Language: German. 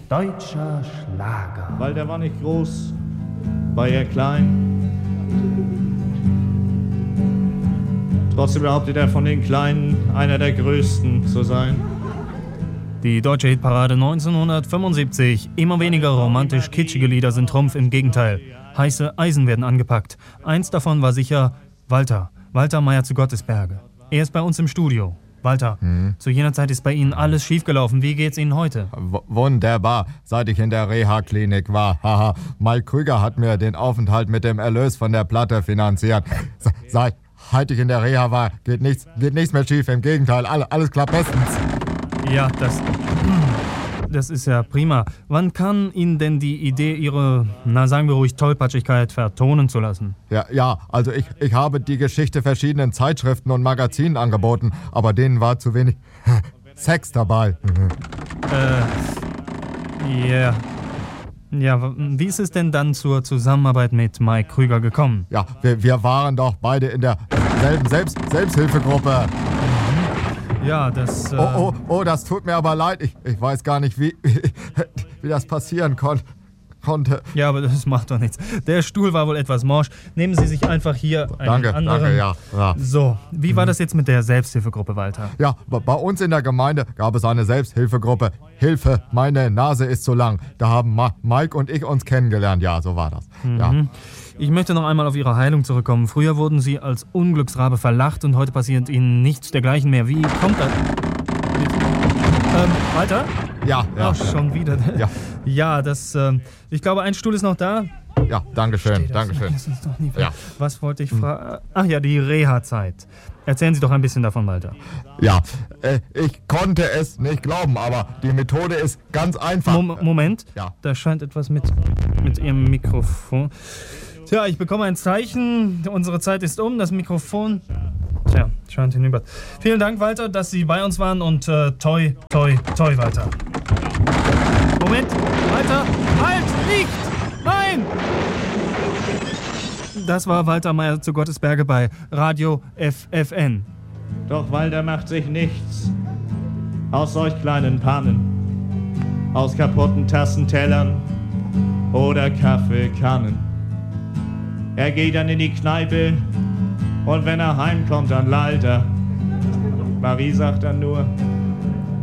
Deutscher Schlager. Weil der war nicht groß, war er klein. Trotzdem behauptet er von den Kleinen, einer der Größten zu sein. Die deutsche Hitparade 1975. Immer weniger romantisch-kitschige Lieder sind Trumpf, im Gegenteil. Heiße Eisen werden angepackt. Eins davon war sicher Walter Meier zu Gottesberge. Er ist bei uns im Studio. Walter, zu jener Zeit ist bei Ihnen alles schiefgelaufen. Wie geht's Ihnen heute? Wunderbar, seit ich in der Reha-Klinik war. Haha, Mike Krüger hat mir den Aufenthalt mit dem Erlös von der Platte finanziert. Seit ich in der Reha war, geht nichts mehr schief. Im Gegenteil, alles klappt bestens. Ja, das ist ja prima. Wann kann Ihnen denn die Idee, Ihre, sagen wir ruhig, Tollpatschigkeit vertonen zu lassen? Ja, also ich habe die Geschichte verschiedenen Zeitschriften und Magazinen angeboten, aber denen war zu wenig Sex dabei. Ja, wie ist es denn dann zur Zusammenarbeit mit Mike Krüger gekommen? Ja, wir waren doch beide in derselben Selbsthilfegruppe. Ja, das... Oh, das tut mir aber leid. Ich weiß gar nicht, wie das passieren konnte. Ja, aber das macht doch nichts. Der Stuhl war wohl etwas morsch. Nehmen Sie sich einfach hier einen anderen. Danke, ja. So, wie war das jetzt mit der Selbsthilfegruppe, Walter? Ja, bei uns in der Gemeinde gab es eine Selbsthilfegruppe. Hilfe, meine Nase ist zu lang. Da haben Mike und ich uns kennengelernt. Ja, so war das. Ja. Ich möchte noch einmal auf Ihre Heilung zurückkommen. Früher wurden Sie als Unglücksrabe verlacht und heute passiert Ihnen nichts dergleichen mehr. Wie kommt das? Walter? Ja. Ach, schon wieder. Ja, ich glaube, ein Stuhl ist noch da. Ja, dankeschön. Ja. Was wollte ich fragen? Ach ja, die Reha-Zeit. Erzählen Sie doch ein bisschen davon, Walter. Ja, ich konnte es nicht glauben, aber die Methode ist ganz einfach. Moment, Ja. Da scheint etwas mit Ihrem Mikrofon. Tja, ich bekomme ein Zeichen. Unsere Zeit ist um. Das Mikrofon... Tja, scheint hinüber. Vielen Dank, Walter, dass Sie bei uns waren und toi, Walter. Moment, Walter, halt, Licht! Nein! Das war Walter Meier zu Gottesberge bei Radio FFN. Doch Walter macht sich nichts aus solch kleinen Pannen, aus kaputten Tassentellern oder Kaffeekannen. Er geht dann in die Kneipe und wenn er heimkommt, dann lallt er. Marie sagt dann nur,